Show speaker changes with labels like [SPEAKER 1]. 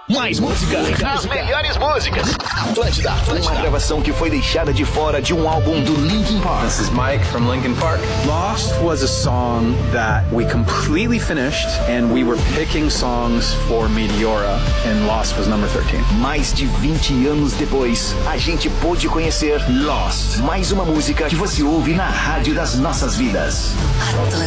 [SPEAKER 1] Mais música.
[SPEAKER 2] As melhores músicas.
[SPEAKER 1] Atlântida.
[SPEAKER 2] Uma gravação que foi deixada de fora de um álbum do Linkin Park.
[SPEAKER 3] This is Mike from Linkin Park.
[SPEAKER 4] Lost was a song that we completely finished, and we were picking songs for Meteora, and Lost was number 13.
[SPEAKER 2] Mais de 20 anos depois, a gente pôde conhecer Lost. Mais uma música que você ouve na rádio das nossas vidas.